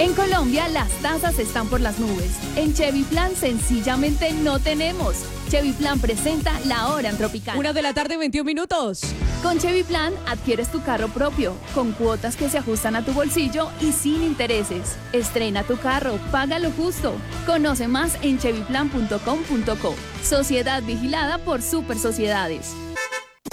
En Colombia las tasas están por las nubes. En Chevy Plan sencillamente no tenemos. Chevy Plan presenta la hora en Tropicana. 1:21 p.m. Con Chevy Plan adquieres tu carro propio, con cuotas que se ajustan a tu bolsillo y sin intereses. Estrena tu carro, paga lo justo. Conoce más en chevyplan.com.co. Sociedad vigilada por Super Sociedades.